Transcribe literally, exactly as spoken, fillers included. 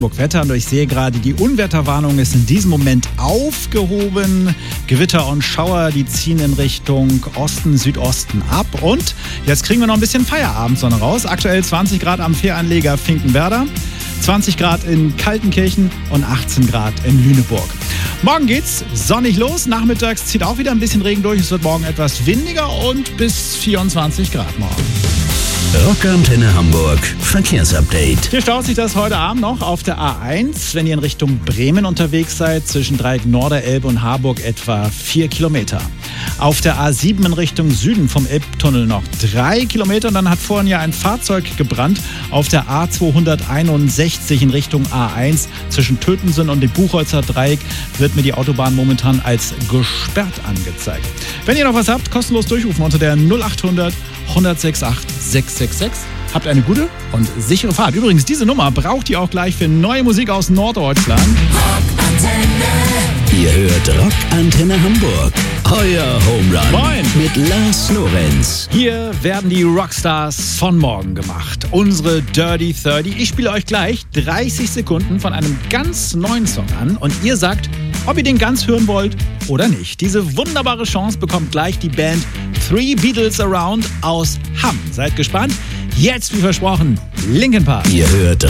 Wetter und ich sehe gerade, die Unwetterwarnung ist in diesem Moment aufgehoben. Gewitter und Schauer, die ziehen in Richtung Osten, Südosten ab. Und jetzt kriegen wir noch ein bisschen Feierabendsonne raus. Aktuell zwanzig Grad am Fähranleger Finkenwerder, zwanzig Grad in Kaltenkirchen und achtzehn Grad in Lüneburg. Morgen geht's sonnig los. Nachmittags zieht auch wieder ein bisschen Regen durch. Es wird morgen etwas windiger und bis vierundzwanzig Grad morgen. Rockantenne Hamburg Verkehrsupdate. Hier staut sich das heute Abend noch auf der A eins, wenn ihr in Richtung Bremen unterwegs seid, zwischen Dreieck Norderelbe und Harburg etwa vier Kilometer. Auf der A sieben in Richtung Süden vom Elbtunnel noch drei Kilometer. Und dann hat vorhin ja ein Fahrzeug gebrannt. Auf der A zweihunderteinundsechzig in Richtung A eins zwischen Tötensen und dem Buchholzer Dreieck wird mir die Autobahn momentan als gesperrt angezeigt. Wenn ihr noch was habt, kostenlos durchrufen unter der null acht hundert hundertsechsundachtzig sechshundertsechsundsechzig. Habt eine gute und sichere Fahrt. Übrigens, diese Nummer braucht ihr auch gleich für neue Musik aus Norddeutschland. Rockantenne. Ihr hört Rockantenne Hamburg. Euer Home Run. Moin. Mit Lars Lorenz. Hier werden die Rockstars von morgen gemacht. Unsere Dirty dreißig. Ich spiele euch gleich dreißig Sekunden von einem ganz neuen Song an und ihr sagt, ob ihr den ganz hören wollt oder nicht. Diese wunderbare Chance bekommt gleich die Band Three Beatles Around aus Hamm. Seid gespannt. Jetzt, wie versprochen, Linkin Park. Ihr hört